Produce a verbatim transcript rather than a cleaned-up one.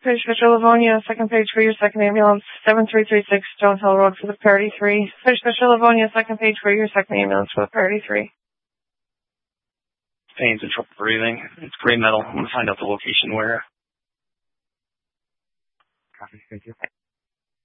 Page Fisher Livonia, second page for your second ambulance, seven three three six Jones Hill Road for the priority three. Page Fisher Livonia, second page for your second ambulance for the priority three. Pains and trouble breathing. It's gray metal. I'm going to find out the location where. Copy. Thank you.